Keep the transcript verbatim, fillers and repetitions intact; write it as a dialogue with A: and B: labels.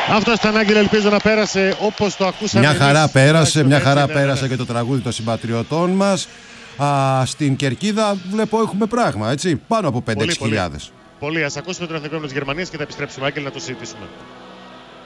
A: Αυτό ήταν, Άγγελε, ελπίζω να πέρασε όπως το ακούσαμε.
B: Μια χαρά
A: εμείς.
B: πέρασε, μια χαρά
A: ναι,
B: πέρασε
A: ναι.
B: και το τραγούδι των συμπατριωτών μας. Α, στην Κερκίδα βλέπω έχουμε πράγμα, έτσι, πάνω από πέντε έξι χιλιάδες.
A: Πολύ, πολύ. Ας ακούσουμε τον εθνικό της Γερμανίας και θα επιστρέψουμε, Άγγελε, να το συζητήσουμε.